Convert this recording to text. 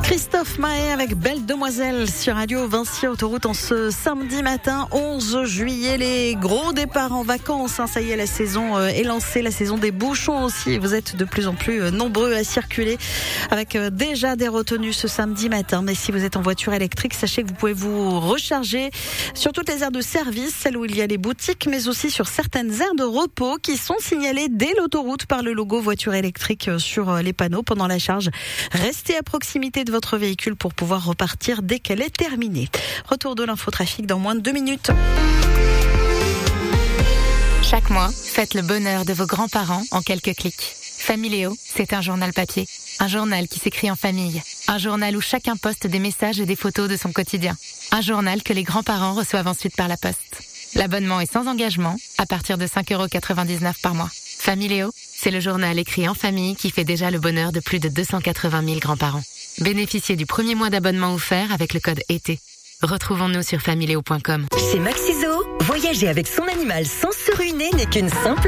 Christophe Mahé avec Belle Demoiselle sur Radio Vinci Autoroute en ce samedi matin 11 juillet. Les gros départs en vacances, ça y est, la saison est lancée, la saison des bouchons aussi. Vous êtes de plus en plus nombreux à circuler avec déjà des retenues ce samedi matin. Mais si vous êtes en voiture électrique, sachez que vous pouvez vous recharger sur toutes les aires de service, celles où il y a les boutiques, mais aussi sur certaines aires de repos qui sont signalées dès l'autoroute par le logo voiture électrique sur les panneaux pendant la charge. Restez à proximité de votre véhicule pour pouvoir repartir dès qu'elle est terminée. Retour de l'infotrafic dans moins de 2 minutes. Chaque mois, faites le bonheur de vos grands-parents en quelques clics. Familéo, c'est un journal papier. Un journal qui s'écrit en famille. Un journal où chacun poste des messages et des photos de son quotidien. Un journal que les grands-parents reçoivent ensuite par la poste. L'abonnement est sans engagement, à partir de 5,99 € par mois. Familéo, c'est le journal écrit en famille qui fait déjà le bonheur de plus de 280 000 grands-parents. Bénéficiez du premier mois d'abonnement offert avec le code ET. Retrouvons-nous sur familéo.com. Chez Maxiso, voyager avec son animal sans se ruiner n'est qu'une simple